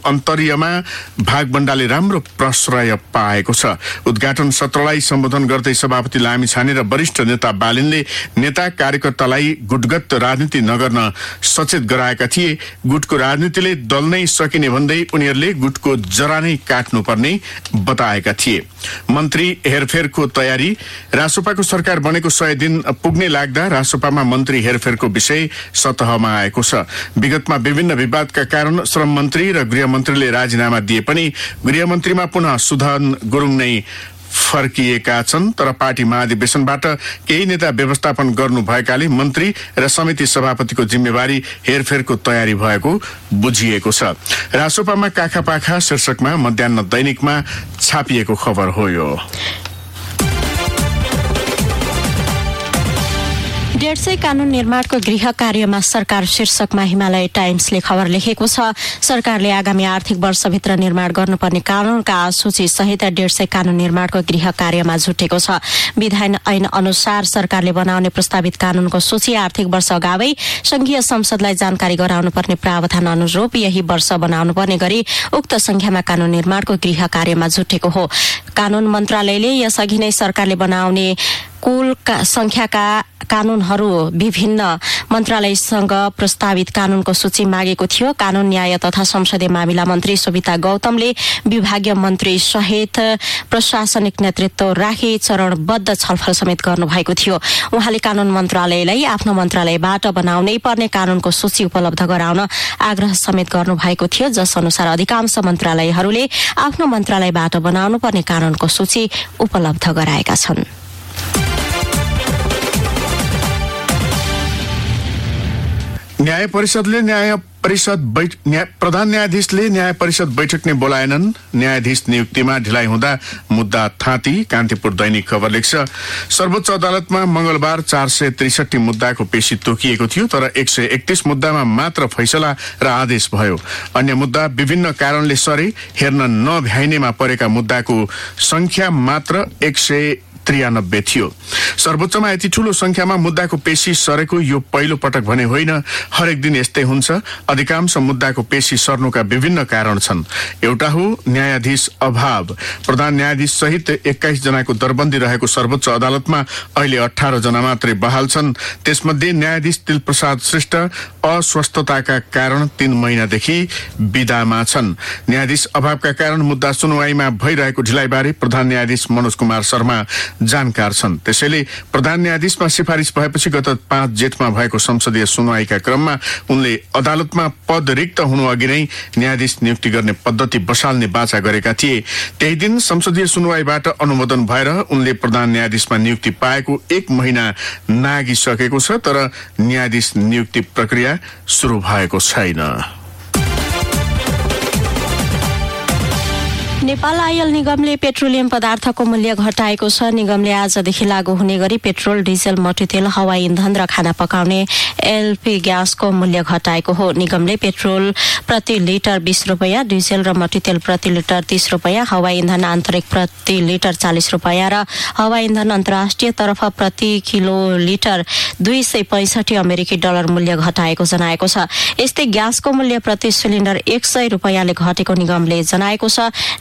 अन्तर्यमा भागबण्डाले राम्रो प्रश्रय पाएको छ। उद्घाटन सत्रलाई सम्बोधन गर्दै सभापति लामिछाने र वरिष्ठ नेता बालिनले नेता कार्यकर्तालाई गुटगत राजनीति नगर्न सचेत गराएका थिए। गुटको राजनीतिले दल नै सकिने भन्दै उनीहरूले गुटको जरा नै काट्नुपर्ने बताएका थिए। मन्त्री हेरफेरको तयारी। रासोपाको सरकार बनेको 100 दिन पुग्ने लाग्दा रासोपामा मन्त्री हेरफेरको विषय सतहमा आएको छ। विगतमा विभिन्न विवादका कारण श्रम मन्त्री र गृहमन्त्रीले राजीनामा दिए पनि गृहमन्त्रीमा पुनः सुधन गुरुङ नै फर्किएका छन्। तर पार्टी महाधिवेशनबाट केही नेता व्यवस्थापन गर्नु भएकाले मन्त्री र समिति सभापतिको जिम्मेवारी हेरफेरको तयारी भएको बुझिएको छ। रासोपामा काखापाखा शीर्षकमा मध्याह्न दैनिकमा छापिएको खबर हो यो। 150 कानून निर्माणको गृह कार्यमा सरकार शीर्षकमा हिमालय टाइम्सले खबर लेखेको छ। सरकारले आगामी आर्थिक वर्षभित्र निर्माण गर्नुपर्ने कानूनका सूची सहित 150 कानून निर्माणको गृह कार्यमा जुटेको छ। विधान ऐन अनुसार सरकारले बनाउने प्रस्तावित कानूनको सूची आर्थिक वर्ष अगावै संघीय संसदलाई जानकारी गराउनुपर्ने प्रावधान अनुरूप यही वर्ष बनाउनुपर्ने गरी उक्त संख्यामा कानून निर्माणको गृह कार्यमा जुटेको हो। कानून मन्त्रालयले यसअघि नै सरकारले बनाउने कुल संख्याका कानूनहरू विभिन्न मन्त्रालयसँग प्रस्तावित कानूनको सूची मागेको थियो। कानून न्याय तथा संसदीय मामिला मन्त्री सुविता गौतमले विभागीय मन्त्री सहित प्रशासनिक नेतृत्व राखी चरणबद्ध छलफल समेत गर्नुभएको थियो। उहाँले कानून मन्त्रालयलाई आफ्नो मन्त्रालयबाट बनाउनै पर्ने कानूनको सूची उपलब्ध गराउन आग्रह समेत गर्नुभएको थियो, जस अनुसार अधिकांश मन्त्रालयहरूले आफ्नो मन्त्रालयबाट बनाउनु पर्ने कानूनको सूची उपलब्ध गराएका छन्। न्याय परिषदले प्रधान न्यायाधीशले न्याय परिषद बैठक नै बोलाएनन्। न्यायाधीश नियुक्तिमा ढिलाइ हुँदा मुद्दा थाँती। कान्तिपुर दैनिक खबर लेख्छ। सर्वोच्च अदालतमा मंगलबार 463 मुद्दाको पेशी तोकिएको थियो, तर 131 मुद्दामा मात्र फैसला र आदेश भयो। अन्य मुद्दा विभिन्न कारणले सरे। हेर्न नभ्याइनेमा परेका मुद्दाको संख्या मात्र 193 थियो। सर्वोच्चमा यति ठूलो संख्यामा मुद्दाको पेशी सरेको यो पहिलो पटक भने होइन। हरेक दिन यस्तै हुन्छ। अधिकांश मुद्दाको पेशी सर्नुका विभिन्न कारण छन्। एउटा हो न्यायाधीश अभाव। प्रधान न्यायाधीश सहित 21 जनाको दरबन्दी रहेको सर्वोच्च अदालतमा अहिले 18 जना मात्रै बहाल छन्। त्यसमध्ये न्यायाधीश तिलप्रसाद श्रेष्ठ अस्वस्थताका कारण 3 महिनादेखि विदामा छन्। न्यायाधीश अभावका कारण मुद्दा सुनवाईमा भइरहेको ढिलाइबारे प्रधान न्यायाधीश मनोज कुमार शर्मा जानकार छन्। त्यसैले प्रधान न्यायाधीशमा सिफारिस भएपछि गत 5 जेठमा भएको संसदीय सुनवाईका क्रममा उनले अदालतमा पद रिक्त हुनु अघि नै न्यायाधीश नियुक्ति गर्ने पद्धति बसाल्ने बाचा गरेका थिए। त्यही दिन संसदीय सुनवाईबाट अनुमोदन भएर उनले प्रधान न्यायाधीशमा नियुक्ति पाएको 1 महिना नागिसकेको छ, तर न्यायाधीश नियुक्ति प्रक्रिया सुरु भएको छैन। नेपाल आयल निगमले पेट्रोलियम पदार्थको मूल्य घटाएको छ। निगमले आजदेखि लागू हुने गरी पेट्रोल, डिजेल, मट्टीतेल, हवाई इन्धन र खाना पकाउने एलपी ग्यासको मूल्य घटाएको हो। निगमले पेट्रोल प्रति लिटर 20 रुपैयाँ, डिजेल र मट्टीतेल प्रति लिटर 30 रुपैयाँ, हवाई इन्धन आन्तरिक प्रति लिटर 40 रुपैयाँ र हवाई इन्धन अन्तर्राष्ट्रिय तर्फ प्रति किलो लिटर 265 अमेरिकी डलर मूल्य घटाएको जनाएको छ। यस्तै ग्यासको मूल्य प्रति सिलिन्डर 100 रुपैयाँले घटेको निगमले जनाएको छ।